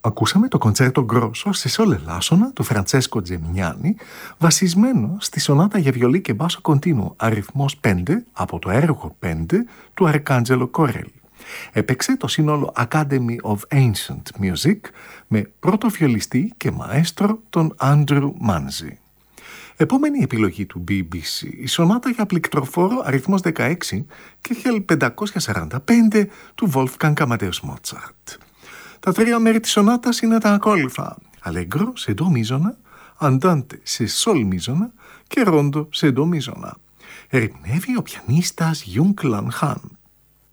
Ακούσαμε το κοντσέρτο γκρόσο σε σόλ ελάσσονα του Φραντσέσκο Τζεμινιάνι, βασισμένο στη σονάτα για βιολί και μπάσο κοντίνου αριθμός 5 από το έργο 5 του Αρκάντζελο Κορέλη. Έπαιξε το σύνολο Academy of Ancient Music με πρώτο βιολιστή και μαέστρο τον Άντρου Μάνζι. Επόμενη επιλογή του BBC, η σονάτα για πληκτροφόρο αριθμός 16 και 1545 του Wolfgang Amadeus Mozart. Τα τρία μέρη της σονάτας είναι τα ακόλουθα: Allegro σε ντο μίζωνα, Andante σε σολ μίζωνα και Rondo σε ντο μίζωνα. Ερμηνεύει ο πιανίστας Jung Lan Han.